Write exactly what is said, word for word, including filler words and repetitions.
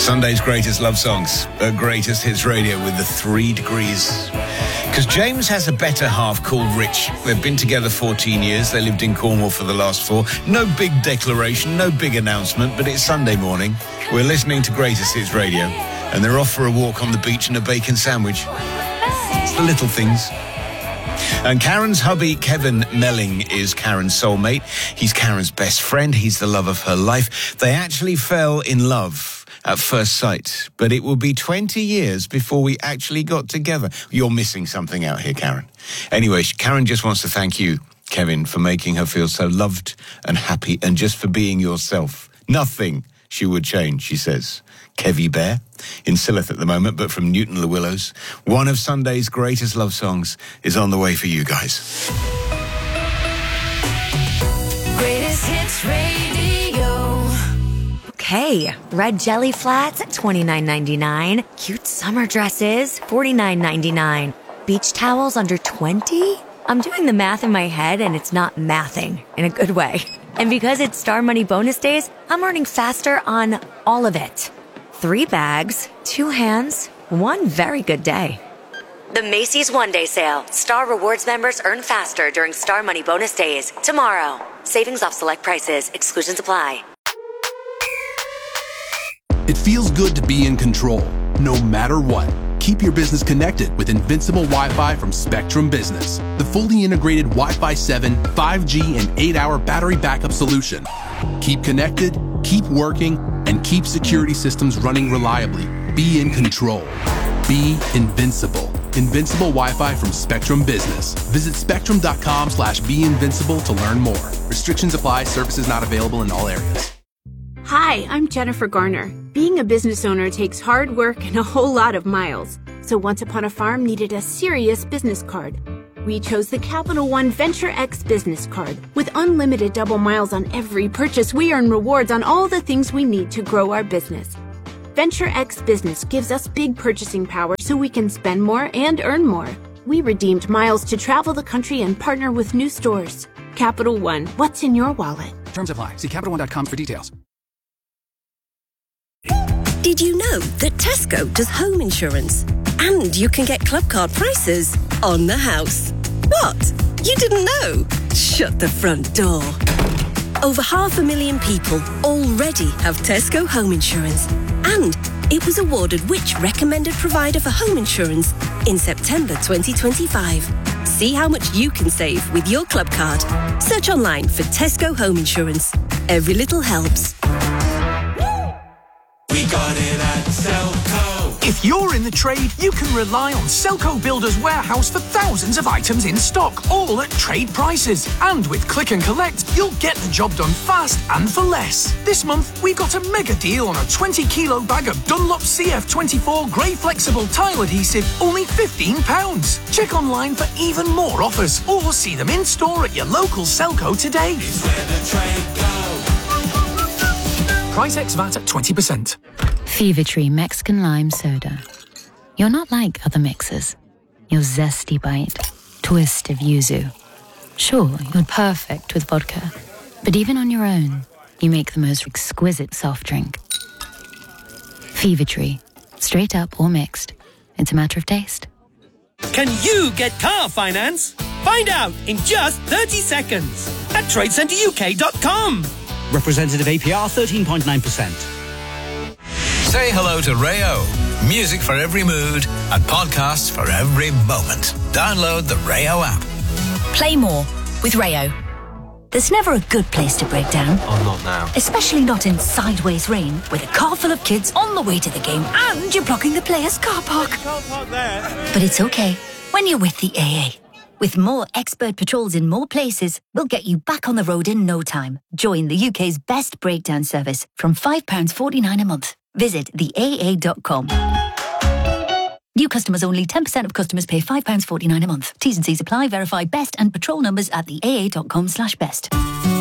Sunday's greatest love songs at Greatest Hits Radio with the three degrees. Because James has a better half called Rich. They've been together fourteen years. They lived in Cornwall for the last four. No big declaration, no big announcement, but it's Sunday morning. We're listening to Greatest Hits Radio, and they're off for a walk on the beach and a bacon sandwich. It's the little things. And Karen's hubby, Kevin Melling, is Karen's soulmate. He's Karen's best friend. He's the love of her life. They actually fell in love at first sight, but it will be twenty years before we actually got together. You're missing something out here, Karen. Anyway, Karen just wants to thank you, Kevin, for making her feel so loved and happy and just for being yourself. Nothing she would change, she says. Kevy Bear in Silloth at the moment, but from Newton Le Willows. One of Sunday's greatest love songs is on the way for you guys. Greatest Hits Radio. Okay, red jelly flats at twenty-nine ninety-nine. Cute summer dresses, forty-nine ninety-nine. Beach towels under twenty? I'm doing the math in my head and it's not mathing in a good way. And because it's Star Money bonus days, I'm earning faster on all of it. Three bags, two hands, one very good day. The Macy's One Day Sale. Star Rewards members earn faster during Star Money bonus days. Tomorrow. Savings off select prices. Exclusions apply. It feels good to be in control, no matter what. Keep your business connected with Invincible Wi-Fi from Spectrum Business, the fully integrated Wi-Fi seven, five G, and eight hour battery backup solution. Keep connected, keep working, and keep security systems running reliably. Be in control. Be invincible. Invincible Wi-Fi from Spectrum Business. Visit spectrum.com slash be invincible to learn more. Restrictions apply. Services not available in all areas. Hi, I'm Jennifer Garner. Being a business owner takes hard work and a whole lot of miles. So Once Upon a Farm needed a serious business card. We chose the Capital One Venture X business card. With unlimited double miles on every purchase, we earn rewards on all the things we need to grow our business. Venture X Business gives us big purchasing power so we can spend more and earn more. We redeemed miles to travel the country and partner with new stores. Capital One, what's in your wallet? Terms apply. See Capital One dot com for details. Did you know that Tesco does home insurance? And you can get club card prices on the house. What? You didn't know? Shut the front door. Over half a million people already have Tesco home insurance. And it was awarded which recommended provider for home insurance in September twenty twenty-five. See how much you can save with your club card. Search online for Tesco home insurance. Every little helps. We got it at Selco. If you're in the trade, you can rely on Selco Builders Warehouse for thousands of items in stock, all at trade prices. And with Click and Collect, you'll get the job done fast and for less. This month, we got a mega deal on a twenty kilo bag of Dunlop C F twenty-four grey flexible tile adhesive, only fifteen pounds. Check online for even more offers or see them in store at your local Selco today. It's where the trade goes. Price ex V A T at twenty percent. Fever Tree Mexican Lime Soda. You're not like other mixers. Your zesty bite, twist of yuzu. Sure, you're perfect with vodka, but even on your own, you make the most exquisite soft drink. Fever Tree, straight up or mixed. It's a matter of taste. Can you get car finance? Find out in just thirty seconds at trade centre U K dot com. Representative A P R thirteen point nine percent. Say hello to Rayo. Music for every mood and podcasts for every moment. Download the Rayo app. Play more with Rayo. There's never a good place to break down. Oh, not now. Especially not in sideways rain with a car full of kids on the way to the game and you're blocking the players' car park. Can't park there. But it's okay when you're with the A A. With more expert patrols in more places, we'll get you back on the road in no time. Join the U K's best breakdown service from five pounds forty-nine a month. Visit the A A dot com. New customers only. ten percent of customers pay five pounds forty-nine a month. T's and C's apply. Verify best and patrol numbers at the A A dot com slash best.